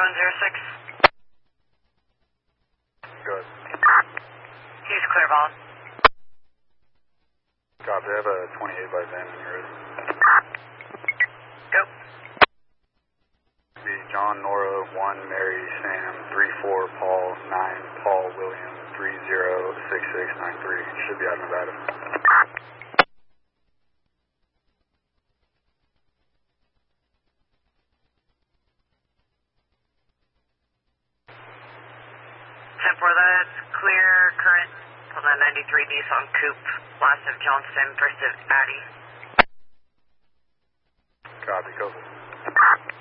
106. Good. He's clear, Vaughn. Copy. I have a 28 by van in your road. Go. Be John, Nora, 1, Mary, Sam, 3-4, Paul, 9, Paul, William, 306693. Should be out of Nevada. 10-4, that's clear. Current. Hold on, 93 Nissan Coupe. Last of Johnston, first of Addie. Copy. Go.